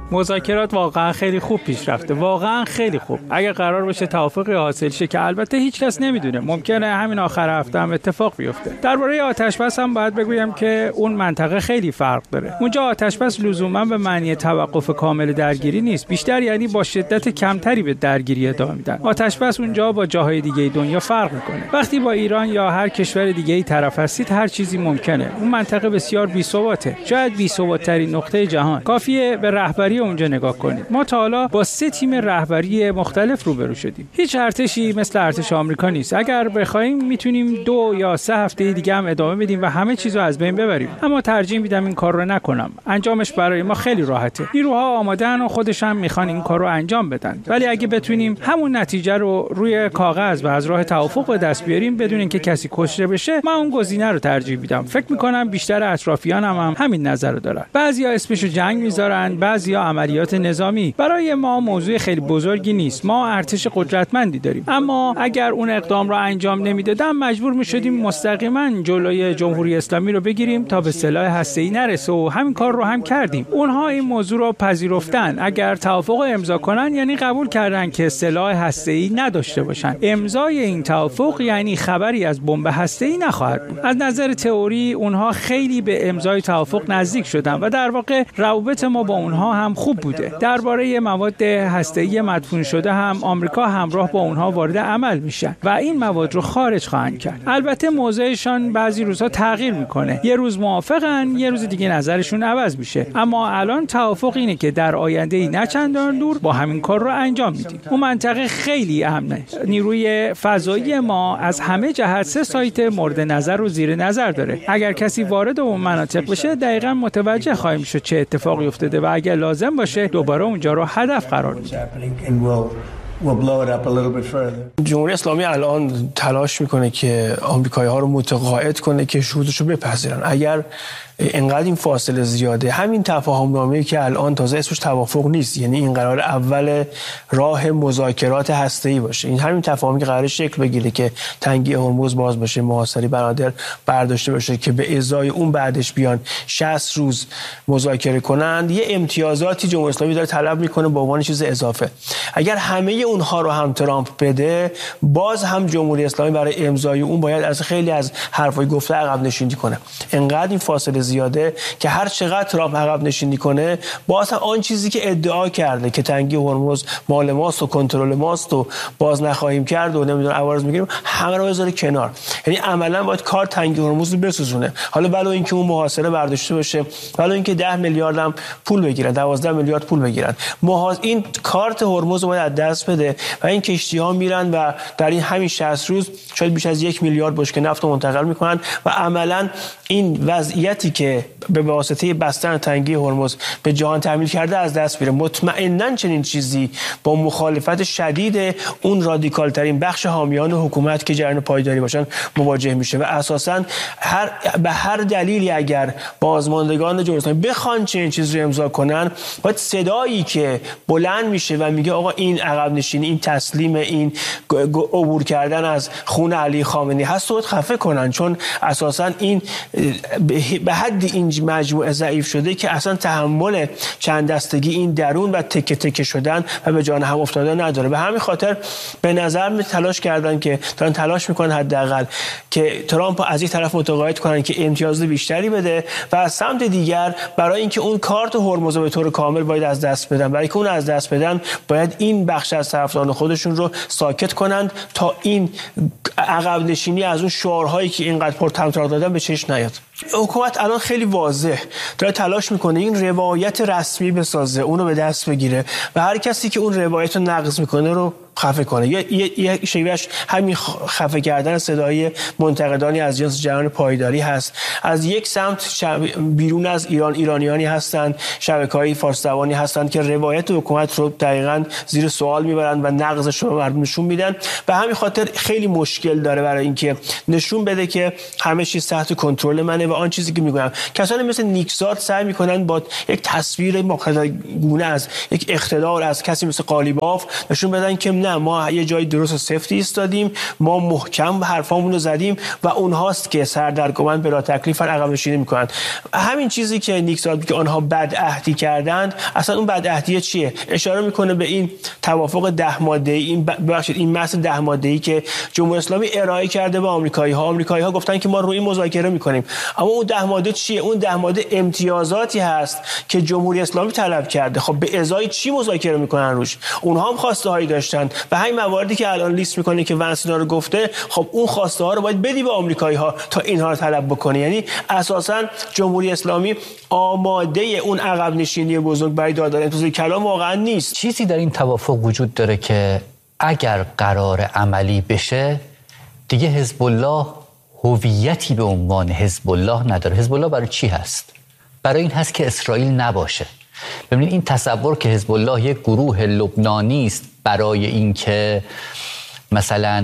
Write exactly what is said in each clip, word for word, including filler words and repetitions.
مذاکرات واقعا خیلی خوب پیش رفته، واقعا خیلی خوب. اگر قرار باشه توافقی حاصل شه که البته هیچ کس نمیدونه، ممکنه همین آخر هفته هم اتفاق بیفته. درباره آتش‌بس هم باید بگویم که اون منطقه خیلی فرق داره. اونجا آتش‌بس لزوما به معنی توقف کامل درگیری نیست، بیشتر یعنی با شدت کمتری به درگیری ادامه میدن. آتش‌بس اونجا با جاهای دیگه دنیا فرق میکنه. وقتی با ایران یا هر کشور دیگه‌ای طرف هستید هر چیزی ممکنه. اون منطقه بسیار بی‌ثباته، شاید بی‌ثبات‌ترین نقطه جهان. کافیه به رهبری اونجا نگاه کنید. ما تا حالا با سه تیم رهبری مختلف روبرو شدیم. هیچ ارتشی مثل ارتش آمریکا نیست. اگر بخوایم میتونیم دو یا سه هفته دیگه هم ادامه بدیم و همه چیزو از بین ببریم. اما ترجیح میدم این کار رو نکنم. انجامش برای ما خیلی راحته. نیروها آماده‌ان و خودشون میخوان این کار رو انجام بدن. ولی اگه بتونیم همون نتیجه رو روی کاغذ و از راه توافق به دست بیاریم بدون اینکه کسی کشته بشه، من اون گزینه رو ترجیح میدم. فکر میکنم بیشتر اطرافیانم هم همین نظر رو دارن. بعضیا اسمشو جنگ میذارن، بعضیا عملیات نظامی. برای ما موضوع خیلی بزرگی نیست. ما ارتش قدرتمندی داریم. اما اگر اون اقدام رو انجام نمیدادن مجبور میشدیم مستقیما جلوی جمهوری اسلامی رو بگیریم تا به سلاح هسته‌ای نرسه و همین کار رو هم کردیم. اونها این موضوع رو پذیرفتن. اگر توافق امضا کنن یعنی قبول کردن که سلاح هسته‌ای نداشته باشن. امضای این توافق یعنی خبری از بمب هسته‌ای نخواهد بود. از نظر تئوری اونها خیلی به امضای توافق نزدیک شدن و در واقع روابط ما با اونها هم خوب بوده. درباره مواد هسته‌ای مدفون شده هم آمریکا همراه با اونها وارد عمل میشن و این مواد رو خارج خواهند کرد. البته موضعشان بعضی روزها تغییر میکنه. یه روز موافقن، یه روز دیگه نظرشون عوض میشه. اما الان توافق اینه که در آینده‌ای نه چندان دور با همین کار رو انجام میدیم. اون منطقه خیلی امنه. نیروی فضایی ما از همه جهت سه سایت مورد نظر رو زیر نظر داره. اگر کسی وارد اون مناطق بشه دقیقاً متوجه خواهیم شد چه اتفاقی افتاده و اگر لازم باشه دوباره اونجا رو هدف قرار میدیم. جمهوری اسلامی الان تلاش میکنه که آمریکایی‌ها رو متقاعد کنه که شروطش رو بپذیرن. اگر اینقدر این فاصله زیاده، همین تفاهم‌نامه‌ای که الان تازه اسمش توافق نیست، یعنی این قرار اول راه مذاکرات هسته‌ای باشه، این همین تفاهمی که قرار شکل بگیره که تنگی هرمز باز بشه، محاصره بنادر برداشته بشه که به ازای اون بعدش بیان شصت روز مذاکره کنند، یه امتیازاتی جمهوری اسلامی داره طلب میکنه به عنوان چیز اضافه. اگر همه اونها رو هم ترامپ بده، باز هم جمهوری اسلامی برای امضای اون باید از خیلی از حرفای گفته عقب نشینی کنه. انقدر این فاصله زیاده که هر چقدر ترامپ عقب نشینی کنه، باز هم آن چیزی که ادعا کرده که تنگی هرمز مال ماست و کنترل ماست و باز نخواهیم کرد و نمیدونم عوارض میگیریم، همه رو بذاره کنار. یعنی عملا باید کار تنگی هرمز رو بسوزونه. حالا ولو اینکه اون محاصره برداشته بشه، ولو اینکه ده میلیارد هم پول بگیرن، دوازده میلیارد پول بگیرن، محاص این کارت هرمز رو باید از دست بده و این کشتی‌ها میرن و در این همین شصت روز شاید بیش از یک میلیارد بشکه نفت رو منتقل میکنن و عملا این وضعیتی که به واسطه بستن تنگی هرمز به جهان تحمیل کرده از دست میره. مطمئناً چنین چیزی با مخالفت شدید اون رادیکال ترین بخش حامیان حکومت که جریان پایداری باشن مواجه میشه و اساساً هر به هر دلیلی اگر بازماندگان جمهوری اسلامی بخوان چنین چیزی رو امضا کنن، باید صدایی که بلند میشه و میگه آقا این عقب نشینی، این تسلیم، این عبور کردن از خون علی خامنه‌ای هست رو خفه کنن، چون اساساً این به حدی این مجموعه ضعیف شده که اصلا تحمل چند دستگی این درون و تکه تکه شدن و به جان هم افتادن نداره. به همین خاطر به نظر می تلاش کردن که دارن تلاش میکنن حداقل که ترامپ از یک طرف متقاعد کنن که امتیاز بیشتری بده و از سمت دیگر برای اینکه اون کارت هرمز به طور کامل باید از دست بدن، برای اینکه اون از دست بدن باید این بخش از طرفداران خودشون رو ساکت کنند تا این عقب نشینی از اون شعارهایی که اینقدر پرطمطراق دادن به چشم نیاد. حکومت الان خیلی واضح داره تلاش میکنه این روایت رسمی بسازه، اونو به دست بگیره و هر کسی که اون روایت رو نقض میکنه رو خفه کنه. یه یه, یه شیوهش همین خفه کردن صدای منتقدانی از جنس جریان پایداری هست. از یک سمت بیرون از ایران ایرانیانی هستند، شبکه‌های فارسی زبانی هستند که روایت حکومت رو دقیقاً زیر سوال میبرن و نقضش رو مردم نشون میدن و همین خاطر خیلی مشکل داره برای اینکه نشون بده که همه چیز تحت کنترل منه و آن چیزی که میگم. کسانی مثل نیکزاد سعی میکنن با یک تصویر مقتدرگونه از یک اقتدار از کسی مثل قالیباف نشون بدن که نه، نه، ما یه جای درست و سفتی ایستادیم، ما محکم حرفامون رو زدیم و اونهاست که سردرگمن بلا تکلیف عقب نشینی میکنن. همین چیزی که نیک زاد که آنها بدعهدی کردند، اصلا اون بدعهدی چیه؟ اشاره میکنه به این توافق ده ماده‌ای، این ببخشید این متن ده ماده‌ای که جمهوری اسلامی ارائه کرده به آمریکایی‌ها. آمریکایی‌ها گفتن که ما روی این مذاکره میکنیم، اما اون ده ماده چیه؟ اون ده ماده امتیازاتی هست که جمهوری اسلامی طلب کرده. خب به ازای چی مذاکره میکنن روش؟ اونها هم خواسته هایی داشتن و همین مواردی که الان لیست میکنه که ونسینا رو گفته، خب اون خواسته ها رو باید بدی به آمریکایی‌ها تا اینها رو طلب بکنه. یعنی اساساً جمهوری اسلامی آماده اون عقب نشینی بزرگ برای دادن امتیاز کلام واقعا نیست. چیزی در این توافق وجود داره که اگر قرار عملی بشه دیگه حزب الله هویتی به عنوان حزب الله نداره. حزب الله برای چی هست؟ برای این هست که اسرائیل نباشه. ببینید این تصور که حزب الله یک گروه لبنانی است برای اینکه مثلا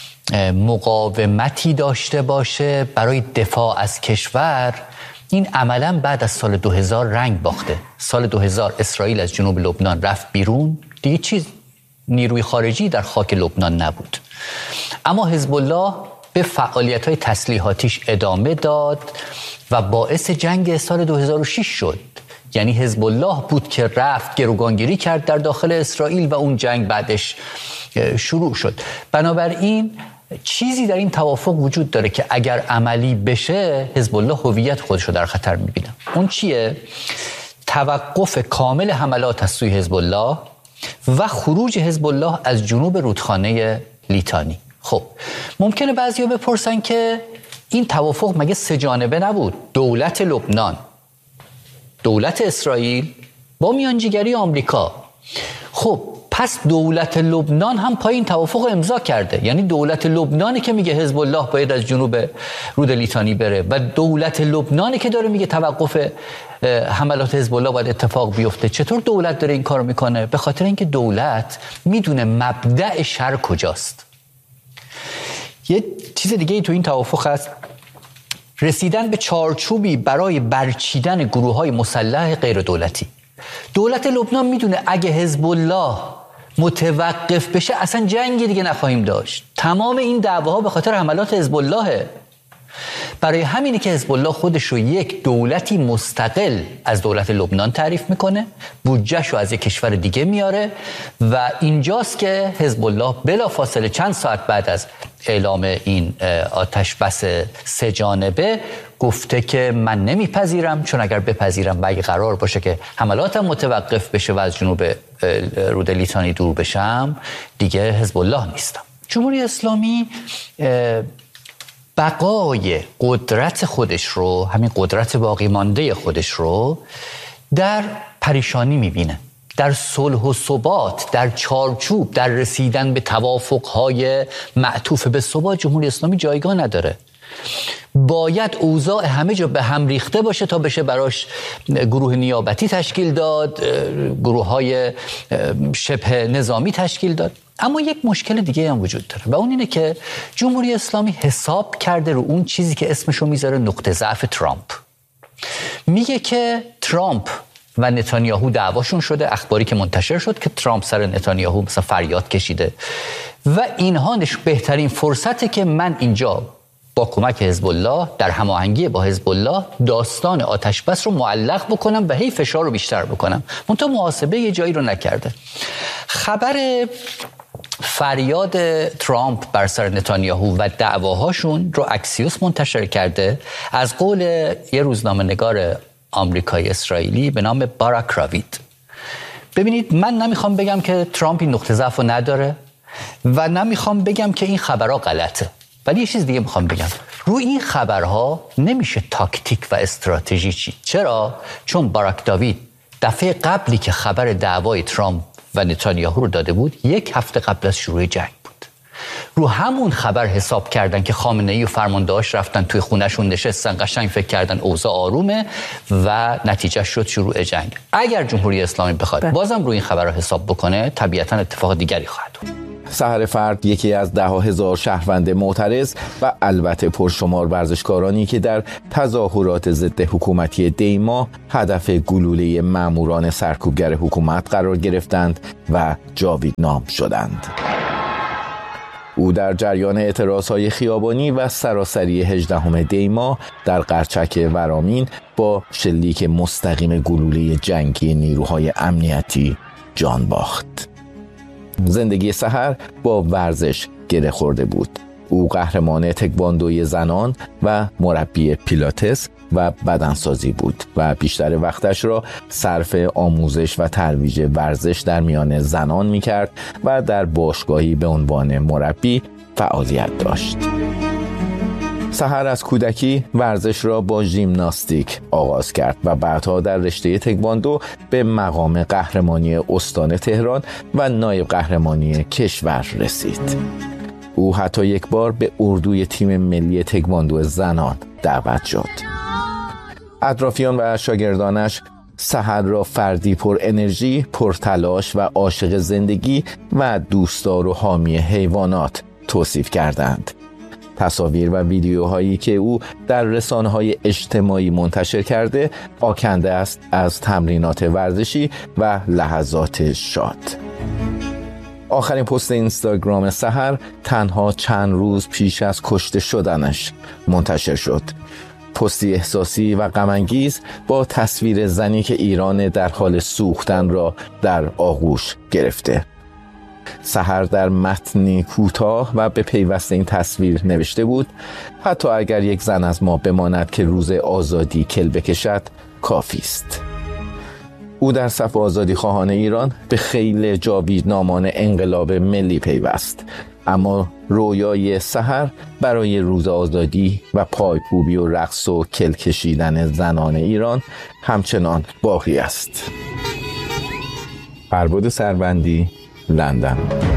مقاومتی داشته باشه برای دفاع از کشور، این عملاً بعد از سال دو هزار رنگ باخته. سال دو هزار اسرائیل از جنوب لبنان رفت بیرون، دیگه چیز نیروی خارجی در خاک لبنان نبود. اما حزب الله به فعالیت‌های تسلیحاتیش ادامه داد و باعث جنگ سال دو هزار و شش شد. یعنی حزب الله بود که رفت گروگانگیری کرد در داخل اسرائیل و اون جنگ بعدش شروع شد. بنابراین چیزی در این توافق وجود داره که اگر عملی بشه حزب الله هویت خودش رو در خطر می‌بینه. اون چیه؟ توقف کامل حملات از سوی حزب الله و خروج حزب الله از جنوب رودخانه لیتانی. خب ممکنه بعضیا بپرسن که این توافق مگه سه جانبه نبود؟ دولت لبنان، دولت اسرائیل با میانجیگری آمریکا. خب پس دولت لبنان هم پای این توافق امضا کرده. یعنی دولت لبنانی که میگه حزب الله باید از جنوب رود لیتانی بره و دولت لبنانی که داره میگه توقف حملات حزب الله باید اتفاق بیفته. چطور دولت داره این کارو میکنه؟ به خاطر اینکه دولت میدونه مبدأ شر کجاست. یه چیز دیگه ای تو این توافق هست، رسیدن به چارچوبی برای برچیدن گروه‌های مسلح غیر دولتی. دولت لبنان میدونه اگه حزب الله متوقف بشه اصلا جنگی دیگه نخواهیم داشت. تمام این دعواها به خاطر حملات حزب اللهه. برای همینه که حزب الله خودش رو یک دولتی مستقل از دولت لبنان تعریف میکنه، بودجه‌ش رو از یک کشور دیگه میاره و اینجاست که حزب الله بلافاصله چند ساعت بعد از اعلام این آتش بس سه جانبه گفته که من نمیپذیرم، چون اگر بپذیرم و اگه قرار باشه که حملاتم متوقف بشه و از جنوب رود لیتانی دور بشم دیگه حزب الله نیستم. جمهوری اسلامی بقای قدرت خودش رو، همین قدرت باقی مانده خودش رو در پریشانی میبینه، در صلح و ثبات، در چارچوب، در رسیدن به توافقهای معطوف به ثبات جمهوری اسلامی جایگاه نداره. باید اوضاع همه جا به هم ریخته باشه تا بشه براش گروه نیابتی تشکیل داد، گروه های شبه نظامی تشکیل داد. اما یک مشکل دیگه هم وجود داره و اون اینه که جمهوری اسلامی حساب کرده رو اون چیزی که اسمشو میذاره نقطه ضعف ترامپ. میگه که ترامپ و نتانیاهو دعواشون شده، اخباری که منتشر شد که ترامپ سر نتانیاهو مثلا فریاد کشیده و اینها نش بهترین فرصته که من اینجا با کمک حزب الله در هماهنگی با حزب الله داستان آتش بس رو معلق بکنم و هی فشار رو بیشتر بکنم. منتها محاسبه یه جایی رو نکرده. خبر فریاد ترامپ بر سر نتانیاهو و دعواهاشون رو اکسیوس منتشر کرده از قول یه روزنامه نگار آمریکایی اسرائیلی به نام باراک راوید. ببینید من نمیخوام بگم که ترامپ این نقطه ضعف رو نداره و نمیخوام بگم که این خبرها غلطه، ولی یه چیز دیگه میخوام بگم، روی این خبرها نمیشه تاکتیک و استراتژی چید. چرا؟ چون باراک داوید دفعه قبلی که خبر دعوای ترامپ و نتانیاهو رو داده بود یک هفته قبل از شروع جنگ بود. رو همون خبر حساب کردن که خامنه‌ای و فرماندهاش رفتن توی خونهشون نشستن، قشنگ فکر کردن اوضاع آرومه و نتیجه شد شروع جنگ. اگر جمهوری اسلامی بخواد بازم روی این خبرها حساب بکنه طبیعتاً اتفاق دیگری خواهد بود. سحر فرد یکی از ده ها هزار شهروند معترض و البته پرشمار ورزشکارانی که در تظاهرات ضد حکومتی دیما هدف گلوله ماموران سرکوبگر حکومت قرار گرفتند و جاویدنام شدند. او در جریان اعتراضهای خیابانی و سراسری هجدهم دی ماه در قرچک ورامین با شلیک مستقیم گلوله جنگی نیروهای امنیتی جان باخت. زندگی سحر با ورزش گره خورده بود. او قهرمان تکواندوی زنان و مربی پیلاتس و بدنسازی بود و بیشتر وقتش را صرف آموزش و ترویج ورزش در میان زنان می‌کرد و در باشگاهی به عنوان مربی فعالیت داشت. سحر از کودکی ورزش را با ژیمناستیک آغاز کرد و بعدها در رشته تکواندو به مقام قهرمانی استان تهران و نایب قهرمانی کشور رسید. او حتی یک بار به اردوی تیم ملی تکواندو زنان دعوت شد. اطرافیان و شاگردانش سحر را فردی پر انرژی، پر تلاش و عاشق زندگی و دوستدار و حامی حیوانات توصیف کردند. تصاویر و ویدیوهایی که او در رسانه‌های اجتماعی منتشر کرده آکنده است از تمرینات ورزشی و لحظات شاد. آخرین پست اینستاگرام سحر تنها چند روز پیش از کشته شدنش منتشر شد. پستی احساسی و غم‌انگیز با تصویر زنی که ایران در حال سوختن را در آغوش گرفته. سحر در متنی کوتاه و به پیوست این تصویر نوشته بود: حتی اگر یک زن از ما بماند که روز آزادی کل بکشد کافی است. او در صف آزادی خواهان ایران به خیل جاویدنامان انقلاب ملی پیوست، اما رویای سحر برای روز آزادی و پایکوبی و رقص و کل کشیدن زنان ایران همچنان باقی است. فربد سربندی، لندن.